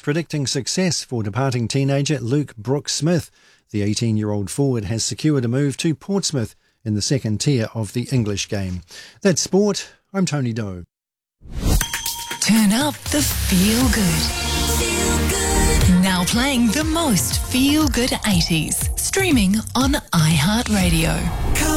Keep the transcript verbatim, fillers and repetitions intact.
predicting success for departing teenager Luke Brooks-Smith. The eighteen-year-old forward has secured a move to Portsmouth in the second tier of the English game. That's sport. I'm Tony Doe. Turn up the feel good. Feel good. Now playing the most feel good eighties. Streaming on iHeartRadio.